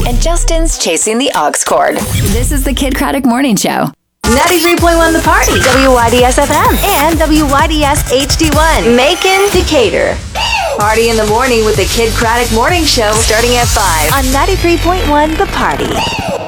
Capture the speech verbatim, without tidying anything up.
and Justin's chasing the aux cord. This is the Kid Craddock Morning Show. ninety-three point one The Party, W Y D S F M, and W Y D S H D one, Macon, Decatur. Party in the morning with the Kid Craddock Morning Show starting at five on ninety-three point one The Party.